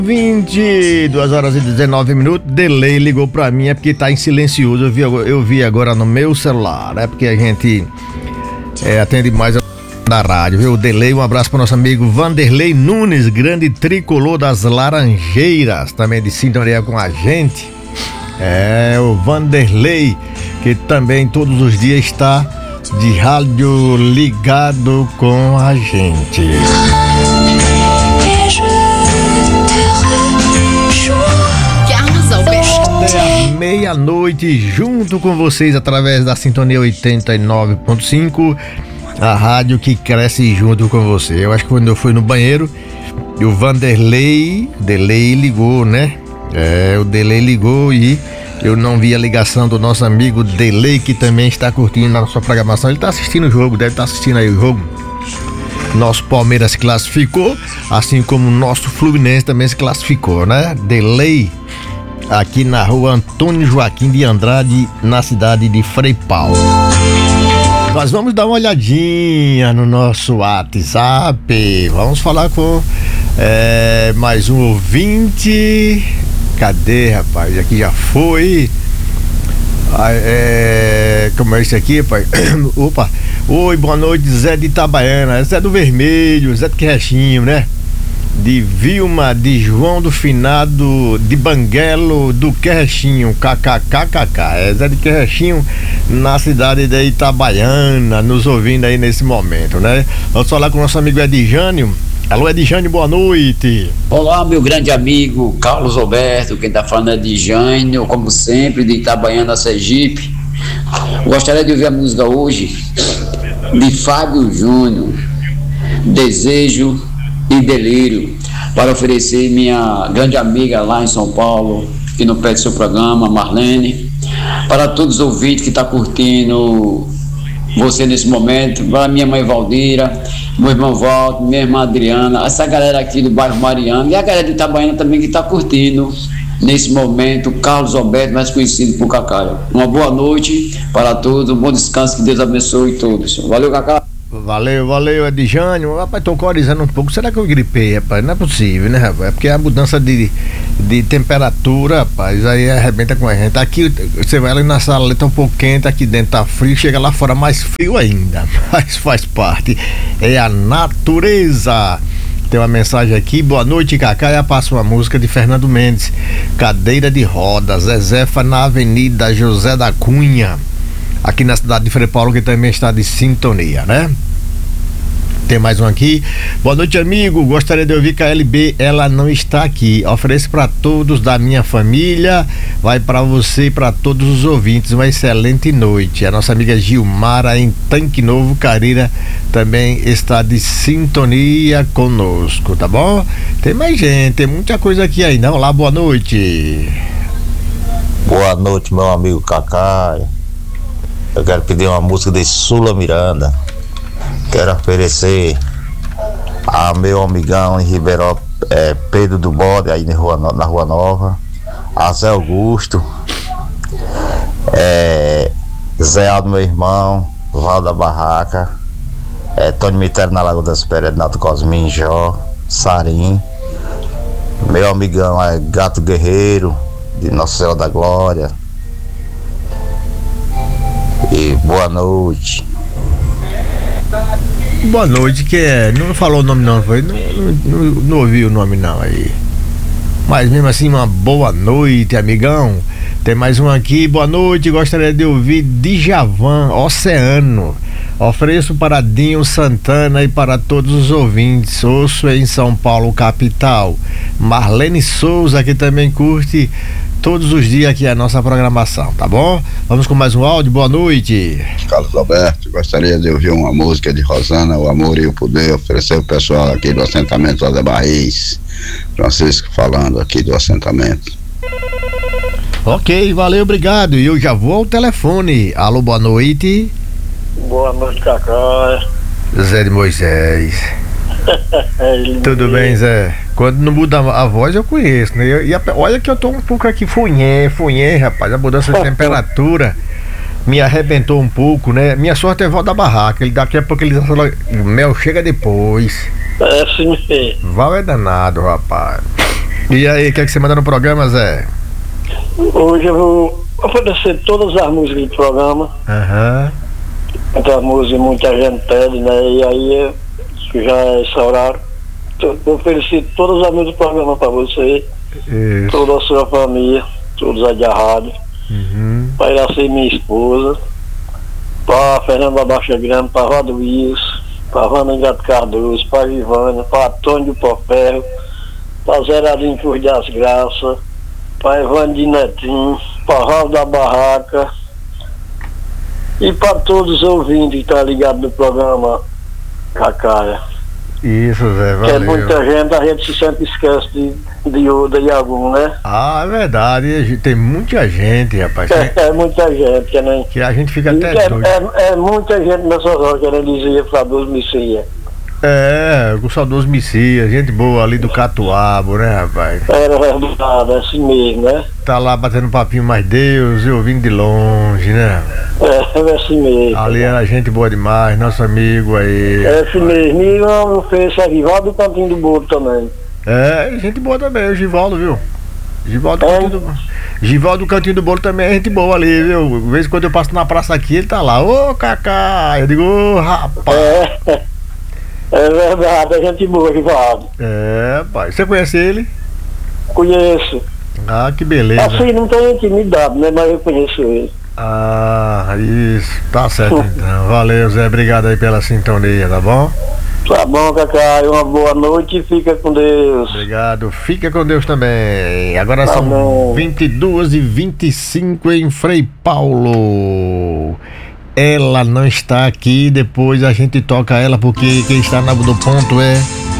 22 horas e 19 minutos, Delay ligou pra mim, é porque tá em silencioso, eu vi agora no meu celular, é porque a gente atende mais da rádio, viu? Delay, um abraço pro nosso amigo Vanderlei Nunes, grande tricolor das Laranjeiras, também de sintonia com a gente, o Vanderlei, que também todos os dias está de rádio ligado com a gente. Até a meia-noite junto com vocês através da Sintonia 89.5, a rádio que cresce junto com você. Eu acho que quando eu fui no banheiro e o Vanderlei ligou, né? O Delay ligou e eu não vi a ligação do nosso amigo Delay, que também está curtindo a sua programação. Ele está assistindo o jogo, deve estar assistindo aí o jogo. Nosso Palmeiras se classificou, assim como o nosso Fluminense também se classificou, né? Delay, aqui na rua Antônio Joaquim de Andrade, na cidade de Frei Paulo. Nós vamos dar uma olhadinha no nosso WhatsApp. Vamos falar com mais um ouvinte. Cadê, rapaz? Aqui já foi. Como é isso aqui, rapaz? Opa. Oi, boa noite, Zé de Itabaiana. Zé do Vermelho, Zé do Querrechinho, né? De Vilma, de João do Finado, de Banguelo, do Querrechinho, kkkk. Zé de Querrechinho, na cidade de Itabaiana, nos ouvindo aí nesse momento, né? Vamos falar com o nosso amigo Edjânio. Alô, Edjânio, boa noite. Olá, meu grande amigo Carlos Alberto, quem tá falando é Edjânio, como sempre, de Itabaiana, Sergipe. Gostaria de ouvir a música hoje de Fábio Júnior, Desejo e Delírio, para oferecer minha grande amiga lá em São Paulo, que não perde seu programa, Marlene, para todos os ouvintes que estão curtindo você nesse momento, para minha mãe Valdira, meu irmão Walter, minha irmã Adriana, essa galera aqui do bairro Mariano e a galera de Itabaiana também que está curtindo nesse momento, Carlos Alberto, mais conhecido por Cacá. Uma boa noite para todos, um bom descanso, que Deus abençoe todos. Valeu, Cacá. Valeu, Edjânio. Rapaz, tô corizando um pouco. Será que eu gripei, rapaz? Não é possível, né, rapaz? É porque a mudança de temperatura, rapaz, aí arrebenta com a gente. Aqui, você vai ali na sala, ali tá um pouco quente, aqui dentro tá frio, chega lá fora mais frio ainda. Mas faz parte. É a natureza. Tem uma mensagem aqui, boa noite, Cacá. Eu passo uma música de Fernando Mendes, Cadeira de Rodas, Zezefa, na Avenida José da Cunha, aqui na cidade de Frei Paulo, que também está de sintonia, né? Tem mais um aqui. Boa noite, amigo. Gostaria de ouvir KLB, ela não está aqui. Ofereço para todos da minha família. Vai para você e para todos os ouvintes. Uma excelente noite. A nossa amiga Gilmara, em Tanque Novo, Careira, também está de sintonia conosco, tá bom? Tem mais gente, tem muita coisa aqui ainda. Olá, boa noite. Boa noite, meu amigo Cacá. Eu quero pedir uma música de Sula Miranda. Quero oferecer a meu amigão em Ribeirão, Pedro do Bode, aí na Rua Nova, a Zé Augusto, Zé Aldo, meu irmão, Val da Barraca, Tony Mitério na Lagoa das Pedras, Nato Cosmin, Jó, Sarim, meu amigão Gato Guerreiro, de Nossa Senhora da Glória. E boa noite. Boa noite, não falou o nome não, foi? Não ouvi o nome não aí. Mas mesmo assim, uma boa noite, amigão. Tem mais um aqui, boa noite, gostaria de ouvir Djavan, Oceano. Ofereço para Dinho Santana e para todos os ouvintes. Ouço em São Paulo, capital. Marlene Souza, que também curte todos os dias aqui a nossa programação, tá bom? Vamos com mais um áudio, boa noite. Carlos Alberto, gostaria de ouvir uma música de Rosana, O Amor e o Poder, oferecer o pessoal aqui do assentamento José Barris. Francisco falando aqui do assentamento. Ok, valeu, obrigado. E eu já vou ao telefone. Alô, boa noite. Boa noite, Cacá. Zé de Moisés. Tudo bem, Zé? Quando não muda a voz eu conheço, né? Olha que eu tô um pouco aqui funhé, rapaz. A mudança de temperatura me arrebentou um pouco, né? Minha sorte é Val da Barraca. Daqui a pouco eles falam, mel chega depois. É sim. Val é danado, rapaz. E aí, o que é que você manda no programa, Zé? Hoje eu vou oferecer todas as músicas do programa. Aham. Muitas músicas, muita gente pede, né? E aí, já é esse horário. Vou oferecer todas as músicas do programa para você, Isso. toda a sua família, todos aí da rádio. Uhum. Para Iraci, minha esposa, para Fernanda Baixa Grande, para Rodo Wilson, para Vanda Ingrato Cardoso, para Givânia, para Antônio Porferro, para Zeradinho Cruz das Graças, para Evandro Netinho, para Raul da Barraca e para todos os ouvintes que estão ligados no programa Cacaia. Isso, Zé, Que é valeu. muita gente, a gente sempre esquece de algum, né? Ah, é verdade, tem muita gente, rapaz, É muita gente, que nem. que a gente fica até doido. É muita gente nessa hora querendo dizer para Deus Messias. O saudoso Messias, gente boa ali do Catuabo, né, rapaz? Era verdade, assim mesmo, né? Tá lá batendo papinho mais Deus e ouvindo de longe, né? É assim mesmo. Ali era gente boa demais, nosso amigo aí. É assim mesmo. E eu fiz esse Givaldo do Cantinho do Bolo também. Gente boa também, o Givaldo, viu? Givaldo É? Givaldo do Cantinho do Bolo também é gente boa ali, viu? De vez em quando eu passo na praça aqui, ele tá lá, ô Cacá, eu digo, ô rapaz. É verdade, é gente boa, Givaldo. Pai, você conhece ele? Conheço. Ah, que beleza. Assim, não tem intimidade, né? Mas eu conheço ele. Ah, isso, tá certo então. Valeu, Zé, obrigado aí pela sintonia, tá bom? Tá bom, Cacá, uma boa noite e fica com Deus. Obrigado, fica com Deus também. Agora Tá são bom. 22h25 em Frei Paulo. Ela não está aqui, depois a gente toca ela porque quem está no ponto é